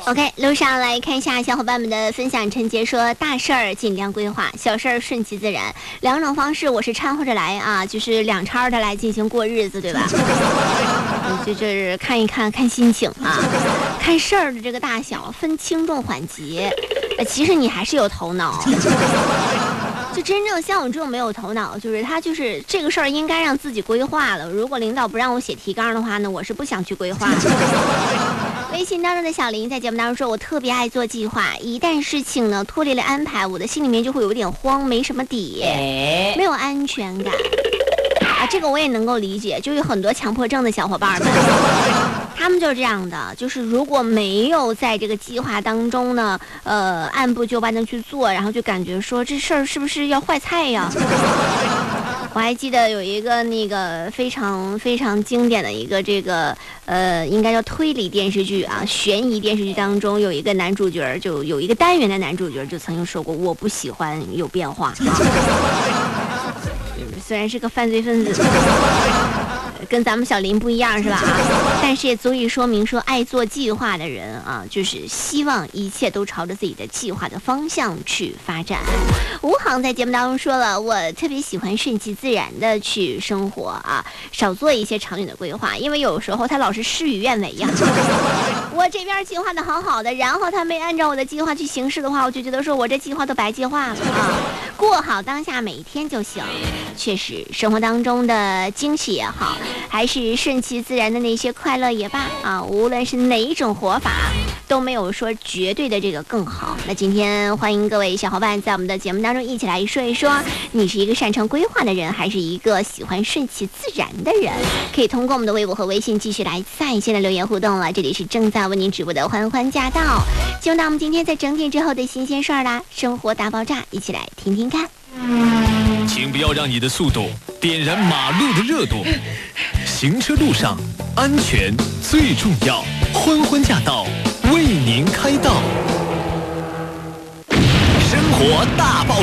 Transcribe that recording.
OK， 路上来看一下小伙伴们的分享。陈杰说：大事儿尽量规划，小事儿顺其自然。两种方式我是掺和着来啊，就是两掺的来进行过日子，对吧？就是看一看，看心情啊，看事儿的这个大小，分轻重缓急。其实你还是有头脑。就真正像我这种没有头脑，就是他就是这个事儿应该让自己规划了。如果领导不让我写提纲的话呢，我是不想去规划的。微信当中的小林在节目当中说，我特别爱做计划，一旦事情呢脱离了安排，我的心里面就会有点慌，没什么底，没有安全感啊。这个我也能够理解，就有很多强迫症的小伙伴们。他们就是这样的，就是如果没有在这个计划当中呢，按部就班的去做，然后就感觉说这事儿是不是要坏菜呀？我还记得有一个那个非常非常经典的一个这个应该叫推理电视剧啊，悬疑电视剧当中有一个男主角，就有一个单元的男主角就曾经说过，我不喜欢有变化。虽然是个犯罪分子。跟咱们小林不一样是吧？但是也足以说明说，爱做计划的人啊，就是希望一切都朝着自己的计划的方向去发展。吴航在节目当中说了，我特别喜欢顺其自然的去生活啊，少做一些长远的规划，因为有时候他老是事与愿违呀。我这边计划的好好的，然后他没按照我的计划去行事的话，我就觉得说我这计划都白计划了啊。过好当下每一天就行。确实，生活当中的惊喜也好，还是顺其自然的那些快乐也罢啊，无论是哪一种活法，都没有说绝对的这个更好。那今天欢迎各位小伙伴在我们的节目当中一起来说一说，你是一个擅长规划的人，还是一个喜欢顺其自然的人？可以通过我们的微博和微信继续来在线的留言互动了。这里是正在为您直播的欢欢驾到，进入到我们今天在整点之后的新鲜事儿啦，生活大爆炸，一起来听听看。 请不要让你的速度点燃马路的热度，行车路上安全最重要。欢欢驾到，为您开道。生活大爆